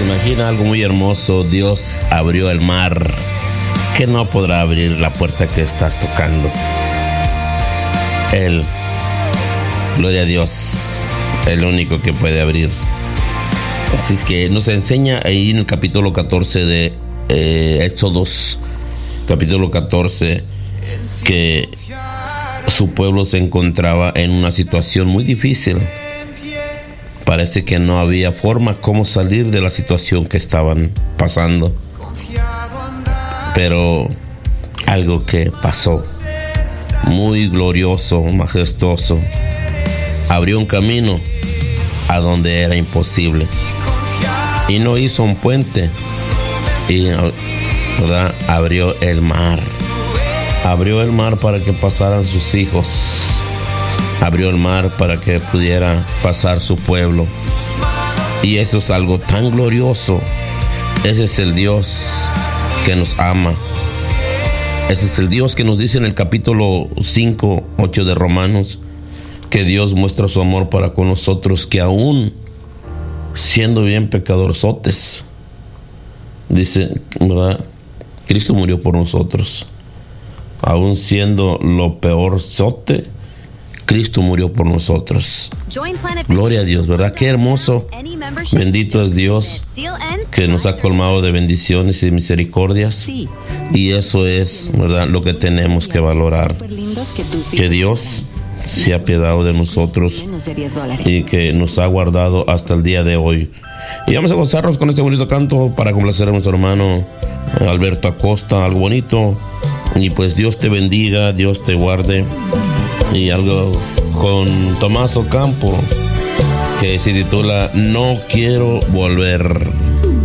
¿Se imagina algo muy hermoso? Dios abrió el mar, que no podrá abrir la puerta que estás tocando. Él, gloria a Dios, el único que puede abrir. Así es que nos enseña ahí en el capítulo 14 de Éxodos, capítulo 14, que su pueblo se encontraba en una situación muy difícil. Parece que no había forma cómo salir de la situación que estaban pasando. Pero algo que pasó, muy glorioso, majestuoso, abrió un camino a donde era imposible. Y no hizo un puente, y ¿verdad? Abrió el mar. Abrió el mar para que pasaran sus hijos. Abrió el mar para que pudiera pasar su pueblo. Y eso es algo tan glorioso. Ese es el Dios que nos ama. Ese es el Dios que nos dice en el capítulo 5, 8 de Romanos, que Dios muestra su amor para con nosotros, que aún siendo bien pecadorzotes, dice, ¿verdad? Cristo murió por nosotros. Aún siendo lo peorzote, Cristo murió por nosotros. Gloria a Dios, ¿verdad? Qué hermoso. Bendito es Dios que nos ha colmado de bendiciones y de misericordias. Y eso es, ¿verdad?, lo que tenemos que valorar. Que Dios se ha apiadado de nosotros y que nos ha guardado hasta el día de hoy. Y vamos a gozarnos con este bonito canto para complacer a nuestro hermano Alberto Acosta, algo bonito. Y pues Dios te bendiga, Dios te guarde. Y algo con Tomás Ocampo que se titula No quiero volver.